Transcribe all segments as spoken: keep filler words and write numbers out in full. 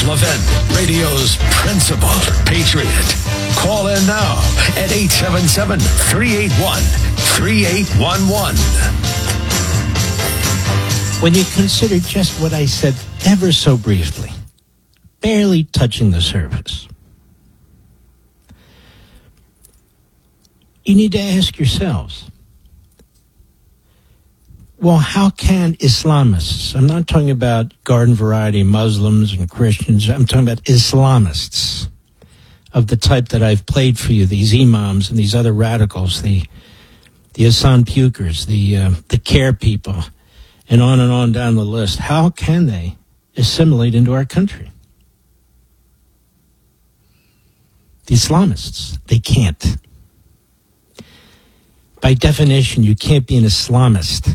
Levin, radio's principal patriot. Call in now at eight seven seven, three eight one, three eight one one. When you consider just what I said ever so briefly, barely touching the surface, you need to ask yourselves, well, how can Islamists, I'm not talking about garden variety Muslims and Christians, I'm talking about Islamists of the type that I've played for you, these imams and these other radicals, the the Hassan Pukers, the uh, the care people, and on and on down the list. How can they assimilate into our country? The Islamists, they can't. By definition, you can't be an Islamist.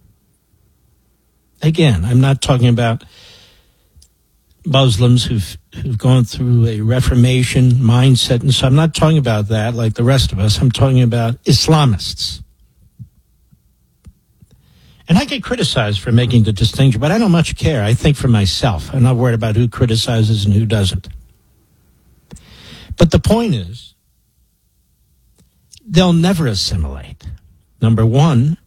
Again, I'm not talking about Muslims who've, who've gone through a Reformation mindset, and so I'm not talking about that like the rest of us. I'm talking about Islamists. And I get criticized for making the distinction, but I don't much care. I think for myself. I'm not worried about who criticizes and who doesn't. But the point is, they'll never assimilate. Number one,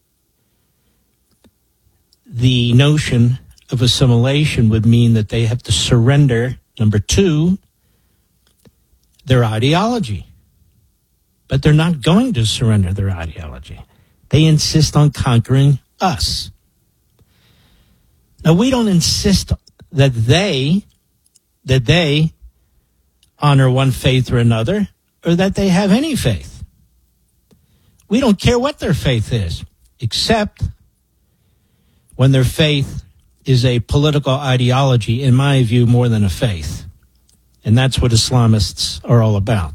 the notion of assimilation would mean that they have to surrender, number two, their ideology. But they're not going to surrender their ideology. They insist on conquering us. Now, we don't insist that they, that they honor one faith or another, or that they have any faith. We don't care what their faith is, except when their faith is a political ideology, in my view, more than a faith. And that's what Islamists are all about.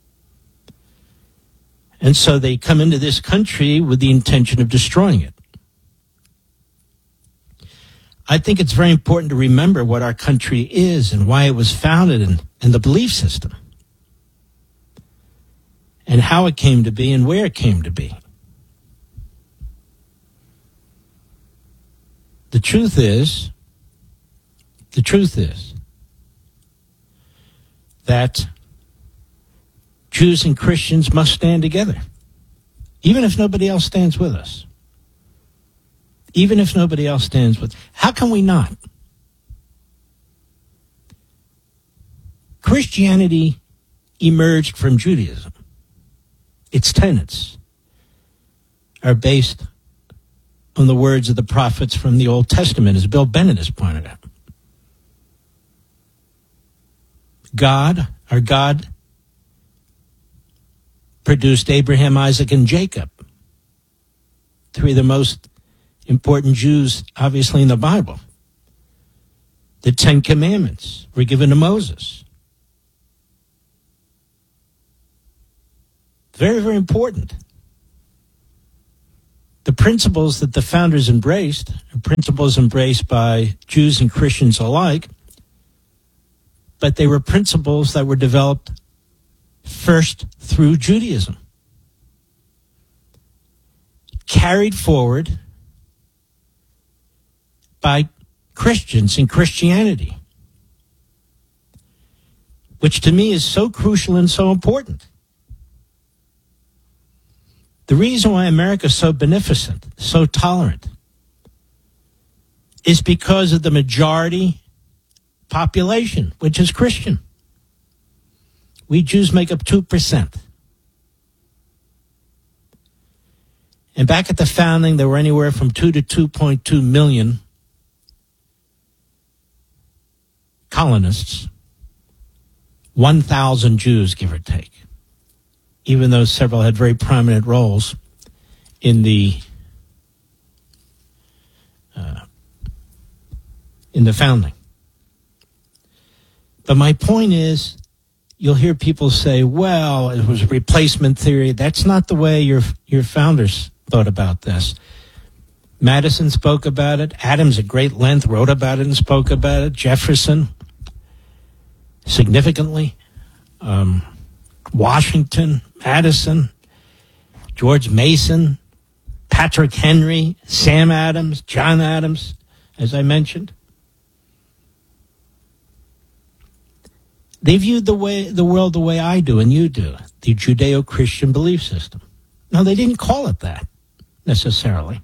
And so they come into this country with the intention of destroying it. I think it's very important to remember what our country is and why it was founded and, and the belief system. And how it came to be and where it came to be. The truth is, the truth is that Jews and Christians must stand together, even if nobody else stands with us. Even if nobody else stands with us. How can we not? Christianity emerged from Judaism. Its tenets are based on the words of the prophets from the Old Testament, as Bill Bennett has pointed out. God, our God, produced Abraham, Isaac, and Jacob, three of the most important Jews, obviously, in the Bible. The Ten Commandments were given to Moses. Very, very important. The principles that the founders embraced are principles embraced by Jews and Christians alike, but they were principles that were developed first through Judaism, carried forward by Christians in Christianity, which to me is so crucial and so important. The reason why America is so beneficent, so tolerant, is because of the majority population, which is Christian. We Jews make up two percent. And back at the founding, there were anywhere from two to two point two million colonists, one thousand Jews, give or take, even though several had very prominent roles in the uh, in the founding. But my point is, you'll hear people say, well, it was a replacement theory. That's not the way your your founders thought about this. Madison spoke about it. Adams, at great length, wrote about it and spoke about it. Jefferson, significantly. Um, Washington, Madison, George Mason, Patrick Henry, Sam Adams, John Adams, as I mentioned. They viewed the way the world the way I do and you do, the Judeo-Christian belief system. No, they didn't call it that necessarily.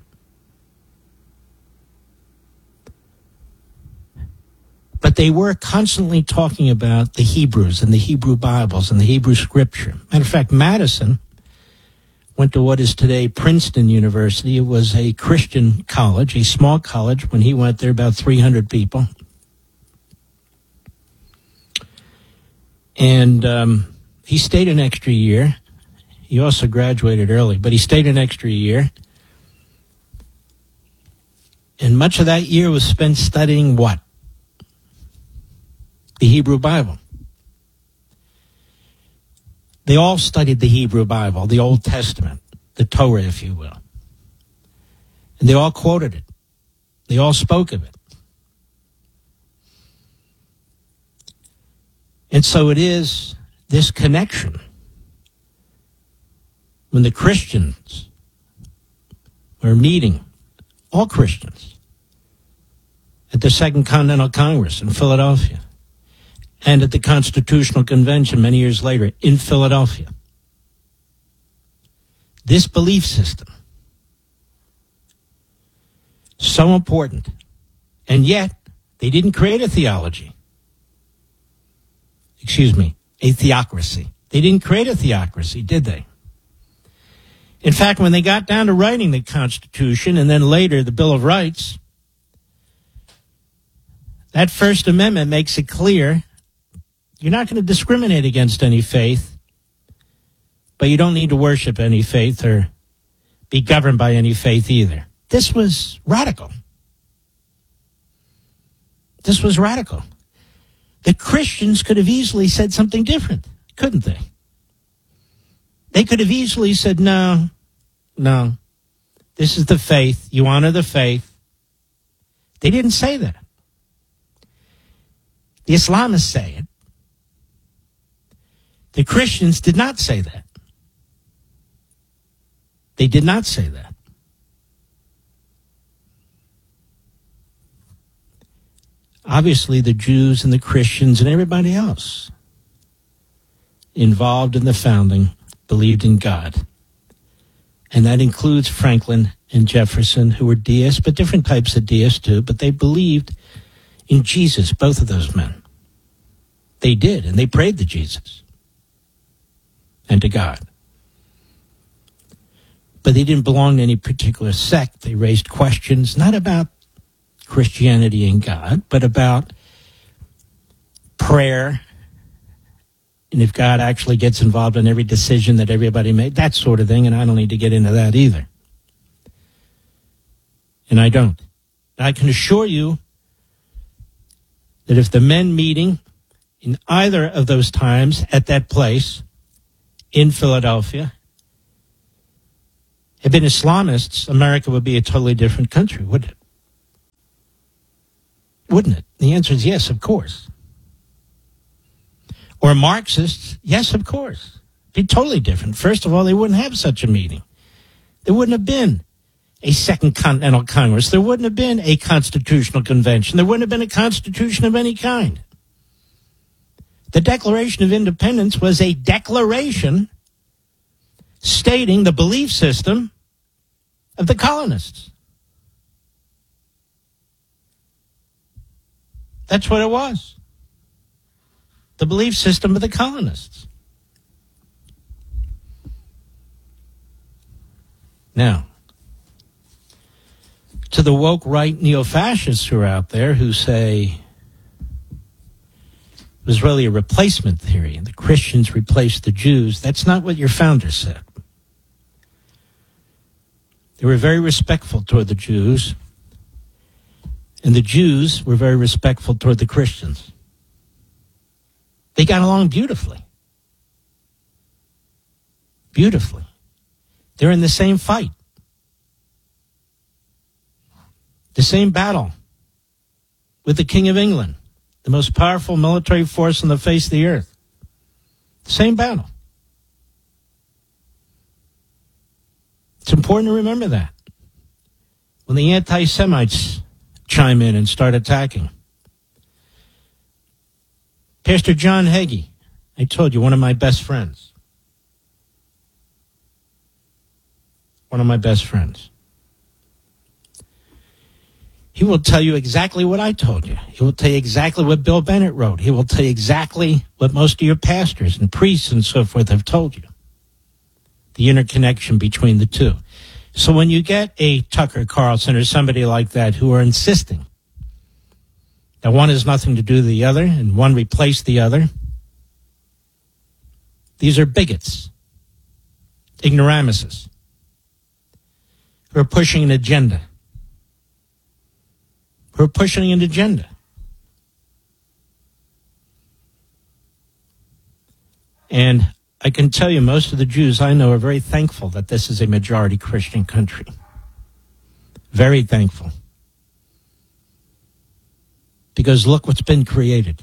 But they were constantly talking about the Hebrews and the Hebrew Bibles and the Hebrew Scripture. Matter of fact, Madison went to what is today Princeton University. It was a Christian college, a small college. When he went there, about three hundred people. And um, he stayed an extra year. He also graduated early, but he stayed an extra year. And much of that year was spent studying what? The Hebrew Bible. They all studied the Hebrew Bible, the Old Testament, the Torah, if you will. And they all quoted it. They all spoke of it. And so it is this connection. When the Christians were meeting, all Christians, at the Second Continental Congress in Philadelphia, and at the Constitutional Convention many years later in Philadelphia, this belief system, so important, and yet they didn't create a theology. Excuse me, a theocracy. They didn't create a theocracy, did they? In fact, when they got down to writing the Constitution and then later the Bill of Rights, that First Amendment makes it clear you're not going to discriminate against any faith, but you don't need to worship any faith or be governed by any faith either. This was radical. This was radical. The Christians could have easily said something different, couldn't they? They could have easily said, no, no, this is the faith. You honor the faith. They didn't say that. The Islamists say it. The Christians did not say that. They did not say that. Obviously, the Jews and the Christians and everybody else involved in the founding believed in God. And that includes Franklin and Jefferson, who were deists, but different types of deists too, but they believed in Jesus, both of those men. They did, and they prayed to Jesus and to God. But they didn't belong to any particular sect. They raised questions, not about Christianity and God, but about prayer, and if God actually gets involved in every decision that everybody made, that sort of thing, and I don't need to get into that either. And I don't. I can assure you that if the men meeting in either of those times at that place in Philadelphia had been Islamists, America would be a totally different country, wouldn't it? Wouldn't it? The answer is yes, of course. Or Marxists, yes, of course. It'd be totally different. First of all, they wouldn't have such a meeting. There wouldn't have been a Second Continental Congress. There wouldn't have been a Constitutional Convention. There wouldn't have been a constitution of any kind. The Declaration of Independence was a declaration stating the belief system of the colonists. That's what it was. The belief system of the colonists. Now, to the woke right neo-fascists who are out there who say it was really a replacement theory and the Christians replaced the Jews, that's not what your founders said. They were very respectful toward the Jews, and the Jews were very respectful toward the Christians. They got along beautifully. Beautifully. They're in the same fight. The same battle with the King of England, the most powerful military force on the face of the earth. Same battle. It's important to remember that. When the anti-Semites chime in and start attacking, Pastor John Hagee, I told you, one of my best friends. One of my best friends. He will tell you exactly what I told you. He will tell you exactly what Bill Bennett wrote. He will tell you exactly what most of your pastors and priests and so forth have told you. The interconnection between the two. So when you get a Tucker Carlson or somebody like that who are insisting that one has nothing to do with the other and one replaced the other, these are bigots, ignoramuses, who are pushing an agenda. Who are pushing an agenda. And I can tell you most of the Jews I know are very thankful that this is a majority Christian country. Very thankful. Because look what's been created.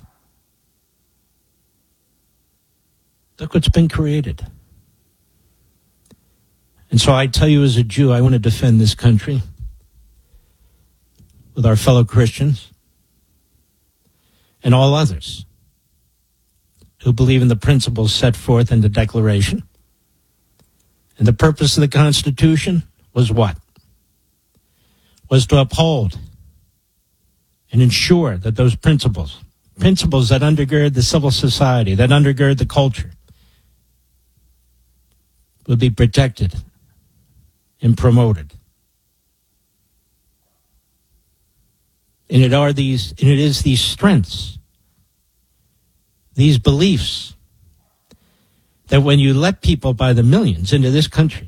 Look what's been created. And so I tell you as a Jew, I want to defend this country with our fellow Christians and all others who believe in the principles set forth in the Declaration. And the purpose of the Constitution was what? Was to uphold and ensure that those principles, principles that undergird the civil society, that undergird the culture, would be protected and promoted. And it are these, and it is these strengths, these beliefs, that when you let people by the millions into this country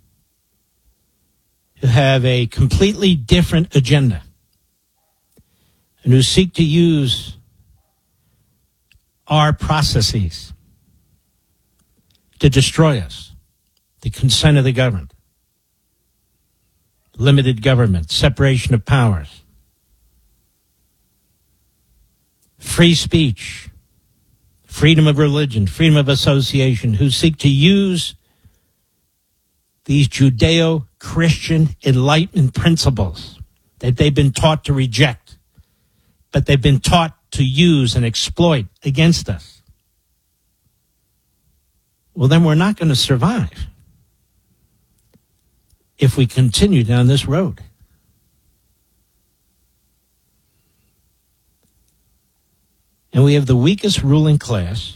who have a completely different agenda and who seek to use our processes to destroy us, the consent of the government, limited government, separation of powers, free speech, freedom of religion, freedom of association, who seek to use these Judeo-Christian Enlightenment principles that they've been taught to reject, but they've been taught to use and exploit against us. Well, then we're not going to survive if we continue down this road. And we have the weakest ruling class,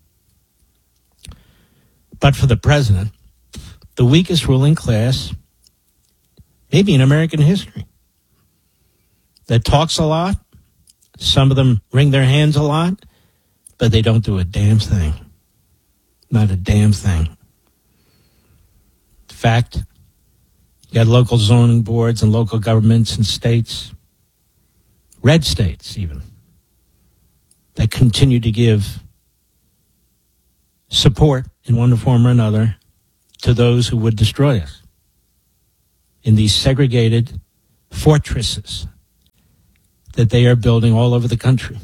but for the president, the weakest ruling class, maybe in American history, that talks a lot. Some of them wring their hands a lot, but they don't do a damn thing. Not a damn thing. In fact, you got local zoning boards and local governments and states, red states even, that continue to give support in one form or another to those who would destroy us in these segregated fortresses that they are building all over the country.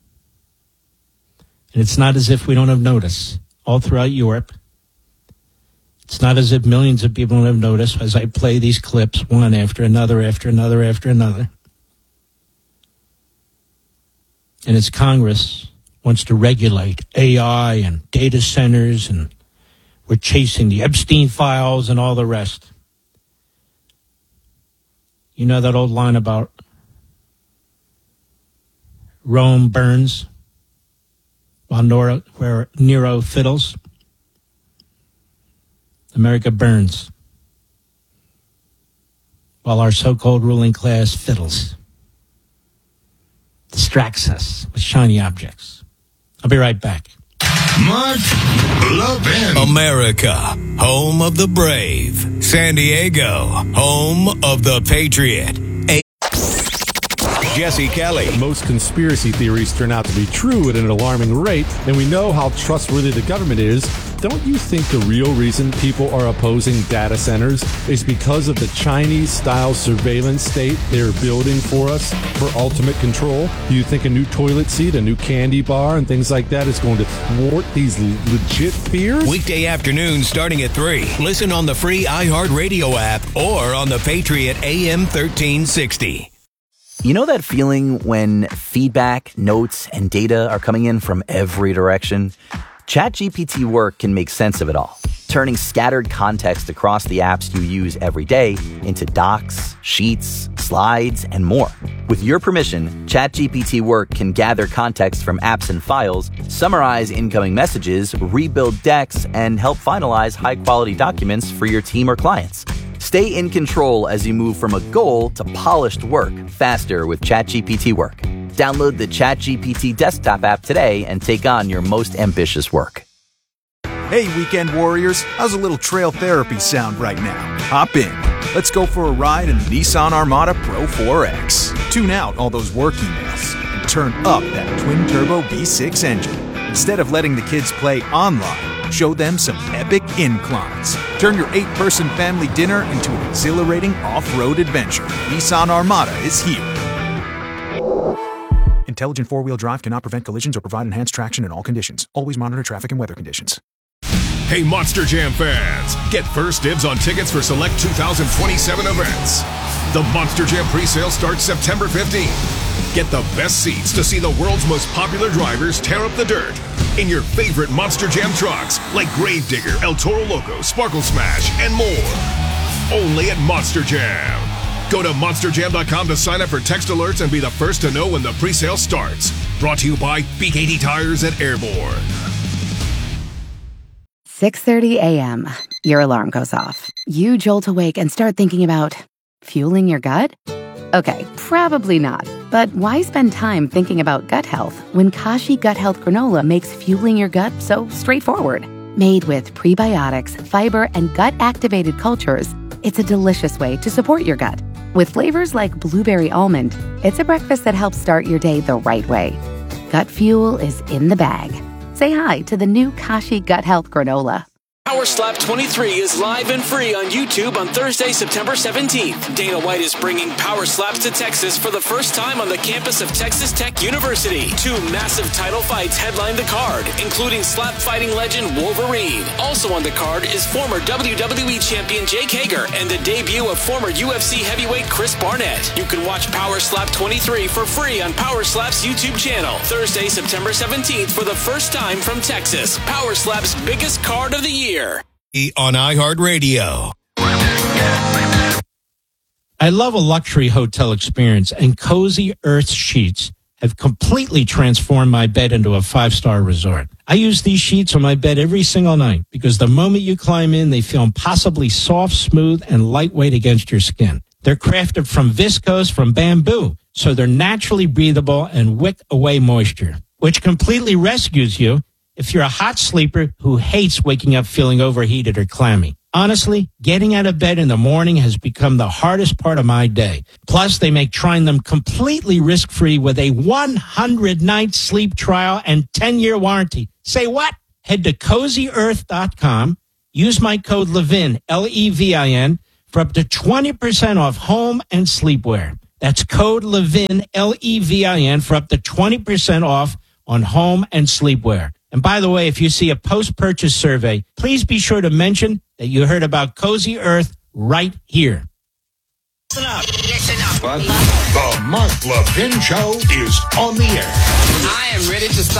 And it's not as if we don't have notice all throughout Europe. It's not as if millions of people don't have notice as I play these clips one after another, after another, after another. And as Congress wants to regulate A I and data centers, and we're chasing the Epstein files and all the rest. You know that old line about Rome burns while Nero, where Nero fiddles? America burns while our so-called ruling class fiddles, distracts us with shiny objects. I'll be right back. Mark Levin. America, home of the brave. San Diego, home of the patriot. A- Jesse Kelly. Most conspiracy theories turn out to be true at an alarming rate, and we know how trustworthy the government is. Don't you think the real reason people are opposing data centers is because of the Chinese-style surveillance state they're building for us for ultimate control? Do you think a new toilet seat, a new candy bar, and things like that is going to thwart these legit fears? Weekday afternoons starting at three. Listen on the free iHeartRadio app or on the Patriot A M thirteen sixty. You know that feeling when feedback, notes, and data are coming in from every direction? ChatGPT Work can make sense of it all, turning scattered context across the apps you use every day into docs, sheets, slides, and more. With your permission, ChatGPT Work can gather context from apps and files, summarize incoming messages, rebuild decks, and help finalize high-quality documents for your team or clients. Stay in control as you move from a goal to polished work faster with ChatGPT Work. Download the ChatGPT desktop app today and take on your most ambitious work. Hey, weekend warriors, how's a little trail therapy sound right now? Hop in. Let's go for a ride in the Nissan Armada Pro four X. Tune out all those work emails and turn up that twin-turbo V six engine. Instead of letting the kids play online, show them some epic inclines. Turn your eight-person family dinner into an exhilarating off-road adventure. Nissan Armada is here. Intelligent four-wheel drive cannot prevent collisions or provide enhanced traction in all conditions. Always monitor traffic and weather conditions. Hey, Monster Jam fans! Get first dibs on tickets for select two thousand twenty-seven events. The Monster Jam pre-sale starts September fifteenth. Get the best seats to see the world's most popular drivers tear up the dirt in your favorite Monster Jam trucks like Gravedigger, El Toro Loco, Sparkle Smash, and more. Only at Monster Jam. Go to monster jam dot com to sign up for text alerts and be the first to know when the pre-sale starts. Brought to you by B K T Tires at Airborne. six thirty a.m. Your alarm goes off. You jolt awake and start thinking about fueling your gut? Okay, probably not. But why spend time thinking about gut health when Kashi Gut Health Granola makes fueling your gut so straightforward? Made with prebiotics, fiber, and gut-activated cultures, it's a delicious way to support your gut. With flavors like blueberry almond, it's a breakfast that helps start your day the right way. Gut fuel is in the bag. Say hi to the new Kashi Gut Health Granola. Power Slap twenty-three is live and free on YouTube on Thursday, September seventeenth. Dana White is bringing Power Slaps to Texas for the first time on the campus of Texas Tech University. Two massive title fights headline the card, including slap fighting legend Wolverine. Also on the card is former W W E champion Jake Hager and the debut of former U F C heavyweight Chris Barnett. You can watch Power Slap twenty-three for free on Power Slap's YouTube channel. Thursday, September seventeenth for the first time from Texas. Power Slap's biggest card of the year. On iHeartRadio. I love a luxury hotel experience, and Cozy Earth sheets have completely transformed my bed into a five-star resort. I use these sheets on my bed every single night because the moment you climb in, they feel impossibly soft, smooth, and lightweight against your skin. They're crafted from viscose from bamboo, so they're naturally breathable and wick away moisture, which completely rescues you if you're a hot sleeper who hates waking up feeling overheated or clammy. Honestly, getting out of bed in the morning has become the hardest part of my day. Plus, they make trying them completely risk-free with a one hundred night sleep trial and ten-year warranty. Say what? Head to cozy earth dot com. Use my code LEVIN, L E V I N, for up to twenty percent off home and sleepwear. That's code LEVIN, L E V I N, for up to twenty percent off on home and sleepwear. And by the way, if you see a post-purchase survey, please be sure to mention that you heard about Cozy Earth right here. Listen up. Listen up. What? The Mark Levin Show is on the air. I am ready to start.